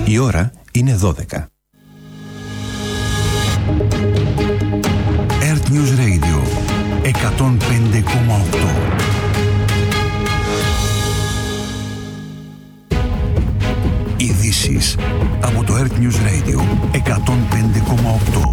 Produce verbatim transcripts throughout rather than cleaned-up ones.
Η ώρα είναι δώδεκα. Earth News Radio εκατόν πέντε κόμμα οκτώ. Ειδήσεις από το Earth News Radio εκατόν πέντε κόμμα οκτώ.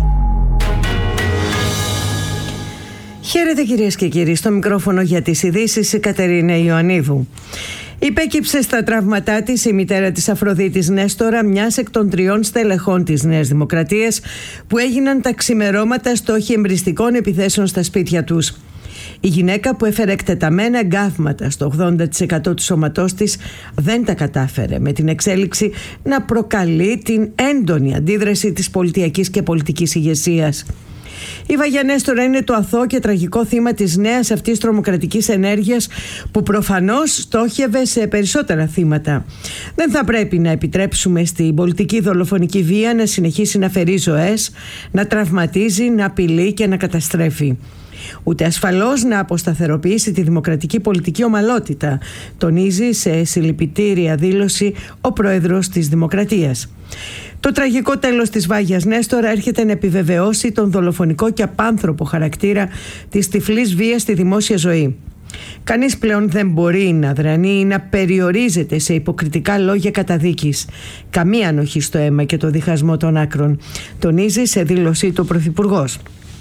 Χαίρετε κυρίες και κύριοι, στο μικρόφωνο για τις ειδήσεις η Κατερίνα Ιωαννίδου. Υπέκυψε στα τραύματά της η μητέρα της Αφροδίτης Νέστορα, μιας εκ των τριών στελεχών της Νέας Δημοκρατίας που έγιναν τα ξημερώματα στόχοι εμπριστικών επιθέσεων στα σπίτια τους. Η γυναίκα που έφερε εκτεταμένα εγκάβματα στο ογδόντα τοις εκατό του σώματός της δεν τα κατάφερε, με την εξέλιξη να προκαλεί την έντονη αντίδραση της πολιτιακής και πολιτικής ηγεσίας. Η Βαγιά Νέστορα είναι το αθώο και τραγικό θύμα της νέας αυτής τρομοκρατικής ενέργειας που προφανώς στόχευε σε περισσότερα θύματα. Δεν θα πρέπει να επιτρέψουμε στην πολιτική δολοφονική βία να συνεχίσει να φερεί ζωές, να τραυματίζει, να απειλεί και να καταστρέφει. Ούτε ασφαλώς να αποσταθεροποιήσει τη δημοκρατική πολιτική ομαλότητα, τονίζει σε συλληπιτήρια δήλωση ο πρόεδρος της Δημοκρατίας. Το τραγικό τέλος της Βάγιας Νέστορα έρχεται να επιβεβαιώσει τον δολοφονικό και απάνθρωπο χαρακτήρα της τυφλής βίας στη δημόσια ζωή. Κανείς πλέον δεν μπορεί να δρανεί ή να περιορίζεται σε υποκριτικά λόγια καταδίκης. Καμία ανοχή στο αίμα και το διχασμό των άκρων, τονίζει σε δήλωσή του ο Πρωθυπουργός.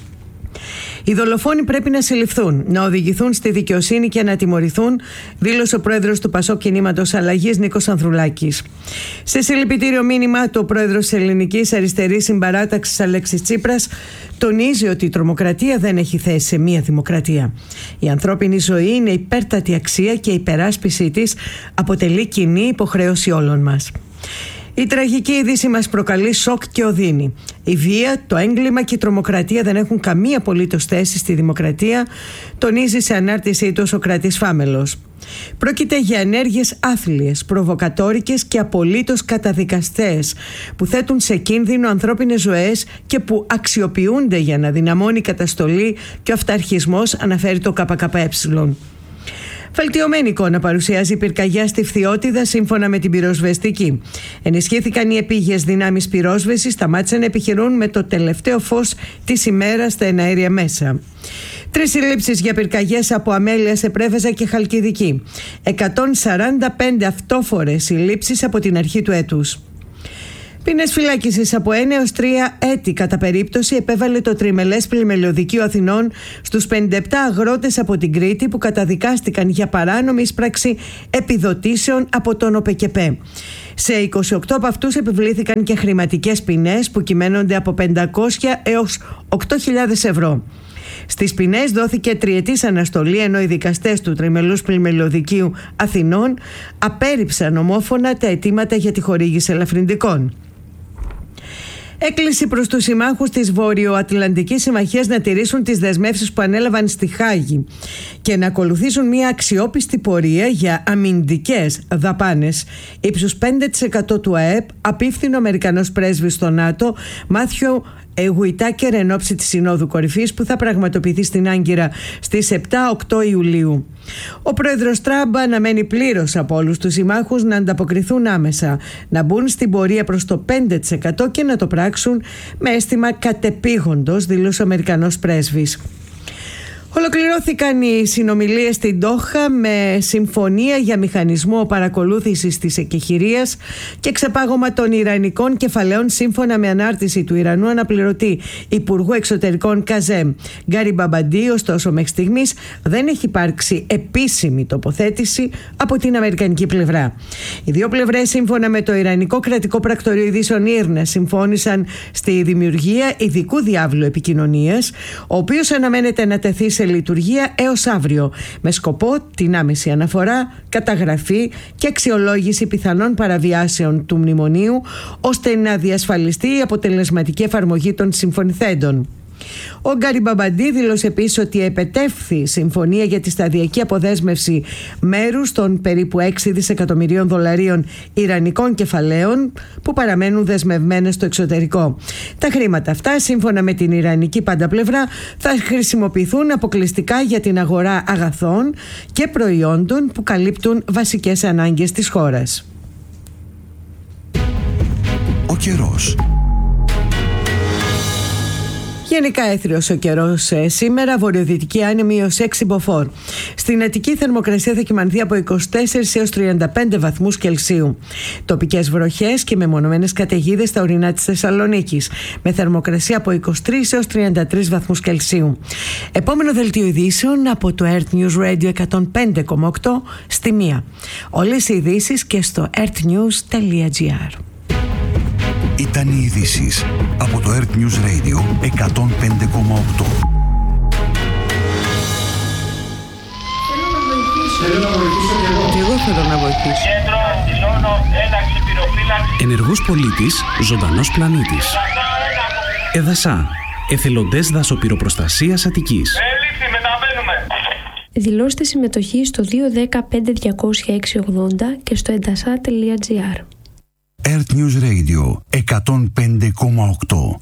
Οι δολοφόνοι πρέπει να συλληφθούν, να οδηγηθούν στη δικαιοσύνη και να τιμωρηθούν, δήλωσε ο πρόεδρος του Πασόκ Κινήματος Αλλαγής Νίκος Ανδρουλάκης. Σε συλληπιτήριο μήνυμα του, ο πρόεδρος της Ελληνικής Αριστερής Συμπαράταξης Αλέξης Τσίπρας τονίζει ότι η τρομοκρατία δεν έχει θέση σε μία δημοκρατία. Η ανθρώπινη ζωή είναι υπέρτατη αξία και η υπεράσπιση της αποτελεί κοινή υποχρέωση όλων μας. Η τραγική είδηση μας προκαλεί σοκ και οδύνη. Η βία, το έγκλημα και η τρομοκρατία δεν έχουν καμία απολύτως θέση στη δημοκρατία, τονίζει σε ανάρτησή του ο Σωκράτης Φάμελος. Πρόκειται για ενέργειες άθλιες, προβοκατόρικες και απολύτως καταδικαστές που θέτουν σε κίνδυνο ανθρώπινες ζωές και που αξιοποιούνται για να δυναμώνει η καταστολή και ο αυταρχισμός, αναφέρει το ΚΚΕ. Βελτιωμένη εικόνα παρουσιάζει η πυρκαγιά στη Φθιώτιδα σύμφωνα με την πυροσβεστική. Ενισχύθηκαν οι επίγειες δυνάμεις πυρόσβεσης, σταμάτησαν να επιχειρούν με το τελευταίο φως της ημέρας στα εναέρια μέσα. Τρεις συλλήψεις για πυρκαγιές από αμέλεια σε Πρέβεζα και Χαλκιδική. εκατόν σαράντα πέντε αυτόφορες συλλήψεις από την αρχή του έτους. Ποινές φυλάκισης από ένα έως τρία έτη κατά περίπτωση επέβαλε το τριμελές πλημελιωδικείο Αθηνών στους πενήντα επτά αγρότες από την Κρήτη που καταδικάστηκαν για παράνομη εισπράξη επιδοτήσεων από τον ΟΠΕΚΕΠΕ. Σε είκοσι οκτώ από αυτούς επιβλήθηκαν και χρηματικές ποινές που κυμαίνονται από πεντακόσια έως οκτώ χιλιάδες ευρώ. Στις ποινές δόθηκε τριετής αναστολή, ενώ οι δικαστές του τριμελούς πλημελιωδικείου Αθηνών απέρριψαν ομόφωνα τα αιτήματα για τη χορήγηση ελαφρυντικών. Έκκληση προς τους συμμάχους της Βορειοατλαντικής Συμμαχίας να τηρήσουν τις δεσμεύσεις που ανέλαβαν στη Χάγη και να ακολουθήσουν μια αξιόπιστη πορεία για αμυντικές δαπάνες ύψους πέντε τοις εκατό του ΑΕΠ, απίφθηνε ο Αμερικανός πρέσβης στο ΝΑΤΟ Μάθιου Γουιτάκερ εν ώψη της Συνόδου Κορυφής που θα πραγματοποιηθεί στην Άγκυρα στις επτά με οκτώ Ιουλίου. Ο πρόεδρος Τραμπ αναμένει πλήρως από όλους τους συμμάχους να ανταποκριθούν άμεσα, να μπουν στην πορεία προς το πέντε τοις εκατό και να το πράξουν με αίσθημα κατεπήγοντος, δήλωσε ο Αμερικανός πρέσβης. Ολοκληρώθηκαν οι συνομιλίες στην Ντόχα με συμφωνία για μηχανισμό παρακολούθησης της εκεχηρίας και ξεπάγωμα των ιρανικών κεφαλαίων σύμφωνα με ανάρτηση του Ιρανού αναπληρωτή Υπουργού Εξωτερικών Καζέμ Γκάρι Μπαμπαντί. Ωστόσο, μέχρι στιγμής δεν έχει υπάρξει επίσημη τοποθέτηση από την αμερικανική πλευρά. Οι δύο πλευρές, σύμφωνα με το Ιρανικό Κρατικό Πρακτορείο Ειδήσεων Ήρνα, συμφώνησαν στη δημιουργία ειδικού διάβλου επικοινωνίας, ο οποίος αναμένεται να τεθεί σε λειτουργία έως αύριο, με σκοπό την άμεση αναφορά, καταγραφή και αξιολόγηση πιθανών παραβιάσεων του μνημονίου, ώστε να διασφαλιστεί η αποτελεσματική εφαρμογή των συμφωνηθέντων. Ο Γκάρι Μπαμπαντί δήλωσε επίσης ότι επετεύχθη συμφωνία για τη σταδιακή αποδέσμευση μέρους των περίπου έξι δισεκατομμυρίων δολαρίων ιρανικών κεφαλαίων που παραμένουν δεσμευμένες στο εξωτερικό. Τα χρήματα αυτά, σύμφωνα με την ιρανική πάντα πλευρά, θα χρησιμοποιηθούν αποκλειστικά για την αγορά αγαθών και προϊόντων που καλύπτουν βασικές ανάγκες της χώρας. Ο καιρός. Γενικά έθριος ο καιρός ε, σήμερα, βορειοδυτική άνεμη έως έξι μποφόρ. Στην Αττική η θερμοκρασία θα κυμανθεί από είκοσι τέσσερις έως τριάντα πέντε βαθμούς Κελσίου. Τοπικές βροχές και μεμονωμένες καταιγίδες στα ορεινά της Θεσσαλονίκης, με θερμοκρασία από είκοσι τρεις έως τριάντα τρεις βαθμούς Κελσίου. Επόμενο δελτίο ειδήσεων από το Earth News Radio εκατόν πέντε κόμμα οκτώ στη μία. Όλες οι ειδήσεις και στο earthnews τελεία gr. Ήταν οι ειδήσεις από το Earth News Radio εκατόν πέντε κόμμα οκτώ. Θέλω να βοηθήσω και εγώ. Και εγώ θέλω να βοηθήσω. Κέντρο, δηλώνω ένταξη πυροφύλαξη. Ενεργός πολίτης, ζωντανός πλανήτης. Εδασά, εθελοντές δασοπυροπροστασίας Αττικής. Έληξη, μεταβαίνουμε. Δηλώστε συμμετοχή στο δύο ένα μηδέν πέντε διακόσια έξι ογδόντα και στο εντασά τελεία gr. Earth News Radio εκατόν πέντε κόμμα οκτώ.